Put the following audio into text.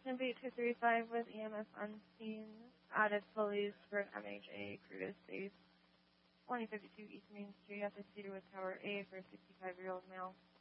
Ship 8235 with EMS unseen. Added police for an MHA crew to safe. 2052 East Main Street at the Cedarwood Tower A for a 65-year-old male.